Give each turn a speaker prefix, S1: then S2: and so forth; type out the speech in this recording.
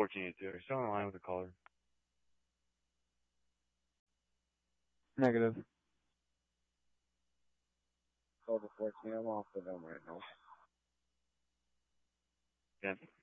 S1: 1482. Are you still on the line with the caller?
S2: Negative.
S3: Call the 14. I'm off with them right now.
S1: Yeah.